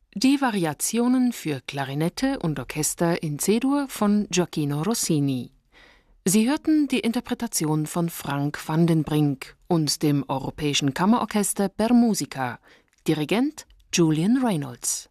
Die Variationen für Klarinette und Orchester in C-Dur von Gioacchino Rossini. Sie hörten die Interpretation von Frank van den Brink und dem Europäischen Kammerorchester Per Musica. Dirigent Julian Reynolds.